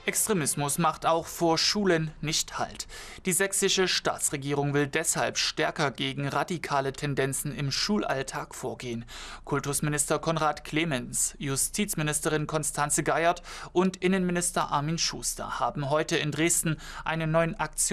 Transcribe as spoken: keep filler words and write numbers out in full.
Extremismus macht auch vor Schulen nicht Halt. Die sächsische Staatsregierung will deshalb stärker gegen radikale Tendenzen im Schulalltag vorgehen. Kultusminister Konrad Clemens, Justizministerin Constanze Geiert und Innenminister Armin Schuster haben heute in Dresden einen neuen Aktionsplan